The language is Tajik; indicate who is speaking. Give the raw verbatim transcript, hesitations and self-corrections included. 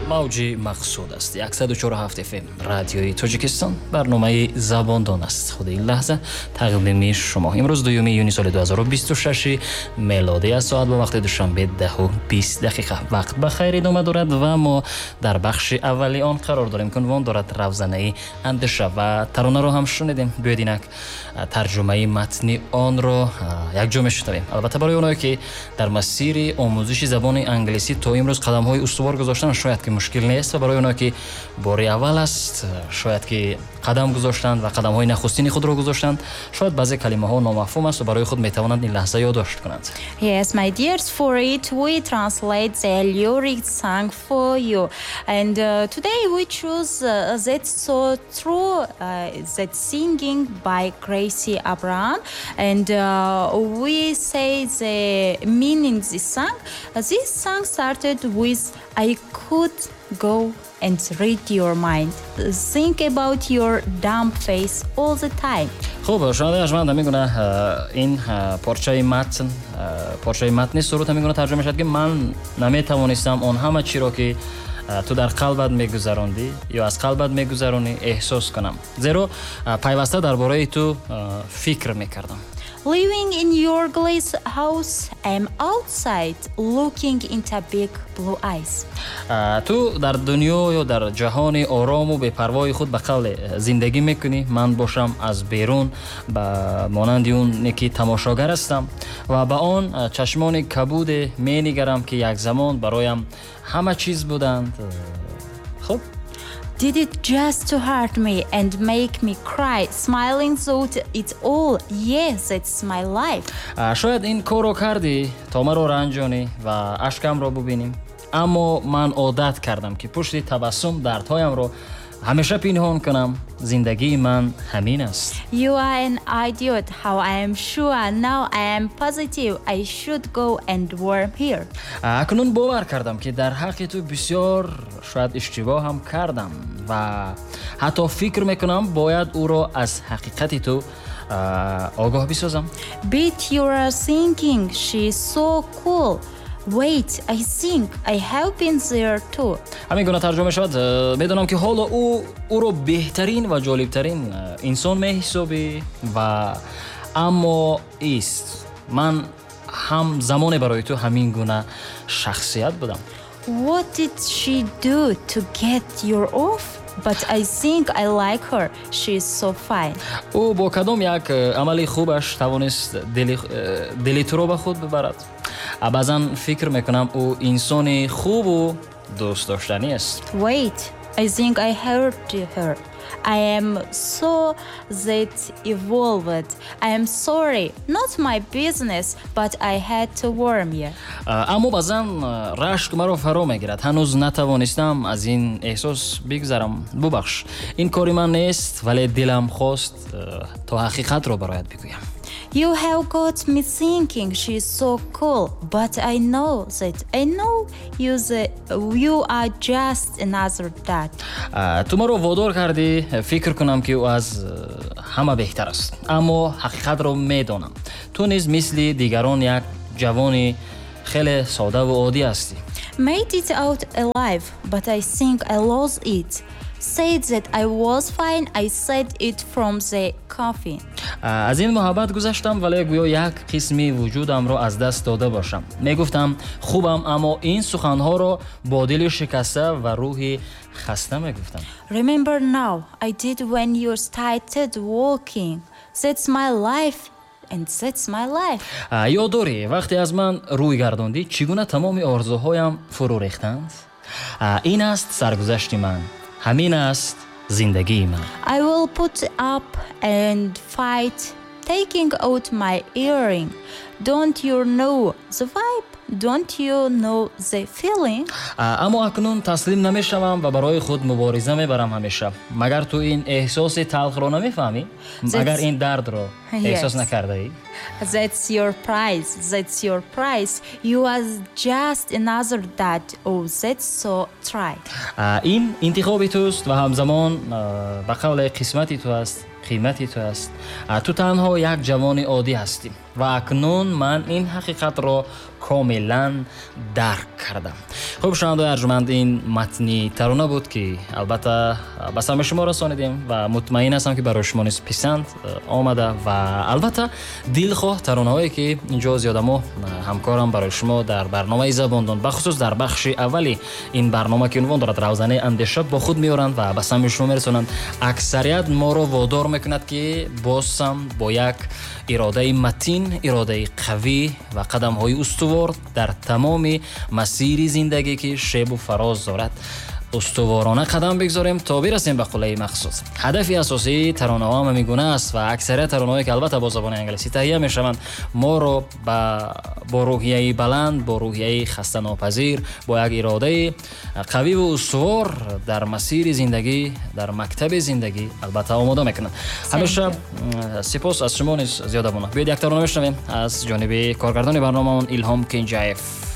Speaker 1: موجی مقصود است صد و چهار و هفت اف ام رادیوی تاجیکستان برنامه زباندان است. خود این لحظه تقدیم شما امروز دوم یونیو سال دو هزار و بیست و شش میلادی است. ساعت با وقت دوشنبه ده و بیست دقیقه. وقت بخیر ادامه دارد و ما در بخش اولی آن قرار داریم که عنوان دارد روزنه اندیشه و ترانه رو هم شنیدیم. بیاید اینک ترجمه متنی آن رو یک جا میشنویم. البته برای اونایی که در مسیر آموزش زبان انگلیسی تا امروز قدم های استوار گذاشتن شاید که مشکل نیست و برای اونایی که بار اول است شاید که قدم گذاشتند و قدم های نخستین خود رو گذاشتند شاید بعضی کلمه ها نامفهوم است و برای خود میتوانند این لحظه یادداشت کنند.
Speaker 2: Yes, my dears, for it we translate the lyric song for you, and uh, today we choose uh, That's So True, uh, that singing by Gracie Abraham, and uh, we say the meaning this song. Uh, this song started with I could go and read your mind. Think about your dumb face all the time.
Speaker 1: خوب شما ارجمند میگونه این پارچه متن پارچه متن سرود میگونه ترجمه شد که من نمیتوانستم اون همه چی رو که تو در قلبت میگذراندی یا از قلبت میگذرانی احساس کنم، زیرا پیوسته درباره تو فکر میکردم.
Speaker 2: Living in your glass house, I'm outside looking into big blue eyes.
Speaker 1: تو در دنیا یا در جهان آرام و بی‌پروای خود به قول زندگی میکنی، من باشم از بیرون به مانند اون که تماشاگر هستم و به آن چشمان کبود مینگرم که یک زمان برایم همه چیز بودند. خب
Speaker 2: Did it just to hurt me and make me cry, smiling thought it's all, yes, it's my life.
Speaker 1: شاید این کارو کردی تا مرا رنجانی و اشکم رو ببینیم، اما من عادت کردم که پشت تبسم دردهایم رو همیشه پنهان کنم. زندگی من همین است.
Speaker 2: You are an idiot. How I am sure now I am positive I should go and work here.
Speaker 1: اکنون باور کردم که در حق تو بسیار شاید اشتباه هم کردم و حتی فکر میکنم باید او را از حقیقت تو آگاه بسازم.
Speaker 2: But you are thinking she's so cool. Wait, I think I have been there too.
Speaker 1: همین گونه ترجمه شد. میدونم که حالا او او رو بهترین و جالبترین انسان میحسابی و اما است من هم زمان برای تو همین گونه شخصیت بودم.
Speaker 2: What did she do to get your off? But I think I like her. She is so fine.
Speaker 1: او با کدام یک عملی خوبش توانست دلی دلی تو رو به خود ببرد. بعضا فکر میکنم او انسان خوب و دوست داشتنی است.
Speaker 2: Wait, I think I hurt her. I am so that evolved. I am sorry. Not my business, but I had to warn you.
Speaker 1: اما بعضا رشک مرا فرا میگیرد. هنوز نتوانستم از این احساس بگذرم. ببخش. این کاری من نیست ولی دلم خواست تا حقیقت رو برایت بگویم.
Speaker 2: You have got me thinking she's so cool, but I know that I know you the, you are just another dad.
Speaker 1: تو مرا وادار کردی فکر کنم که او از همه بهتر است، اما حقیقت رو میدانم تو نیز مثل دیگران یک جوانی خیلی ساده و عادی هستی.
Speaker 2: Made it out alive, but I think I lost it. Said that I was fine, I said it from the coffee.
Speaker 1: از این محبت گذشتم ولی گویا یک قسمی وجودم رو از دست داده باشم. میگفتم خوبم اما این سخنها رو با دل شکسته و روحی خسته میگفتم.
Speaker 2: Remember now, I did when you started walking. That's my life. And that's my life.
Speaker 1: یاد داری وقتی از من روی گرداندی چگونه تمام آرزوهایم فرو ریختند؟ این است سرگذشت من. همین است زندگی من.
Speaker 2: I will put up and fight taking out my earring. Don't you know the vibe? Don't you know the feeling?
Speaker 1: اما اکنون تسلیم نمیشم و برای خود مبارزه میبرم همیشه. مگر تو این احساس تلخ رو نمیفهمی؟ مگر این درد رو احساس نکرده ای؟
Speaker 2: That's your prize. That's your prize. You are just another dad. Oh, that's so try.
Speaker 1: این انتخاب توست و همزمان به قول قسمتی تو است қимати ту аст. ту танҳо як ҷавони оддӣ ҳастӣ ва акнун ман ин ҳақиқатро комилан дарк кардам. хуб, шунавандаои арҷуманд, ин матни тарона буд ки албатта ба сами шумо расонидем ва мутмаин ҳастам ки барои шумо низ писанд омада ва албатта дилхоҳ таронаҳое ки инҷо зиёдамо ҳамкорам барои шумо дар барномаи Забондон бахусус дар бахши аввали ин барнома ки унвон дорад равзанаи андеша бо худ меоранд ва ба сами шумо мерасонанд. Аксарият моро водор мекунад ки бозам бо як иродаи матин, иродаи қавӣ ва қадамҳои устувор дар тамоми масири зиндагӣ ки шебу фароз дорад устуворона қадам бигзорем то бирасем ба қуллаи мақсуд. ҳадафи асосии таронаҳо ҳам ҳамин гуна аст ва аксарият таронаҳое ки албатта бо забони англисӣ таҳия мешаванд моро ба бо рӯҳияи баланд, бо рӯҳияи хастанопазир, бо як иродаи қавиву устувор дар масири зиндагӣ, дар мактаби зиндагӣ албатта омода мекунанд. ҳамеша сипос аз шумо низ зиёда бонад. биёед як тарона мешунавем аз ҷониби коргардони барномаон Илҳом Кинҷаев.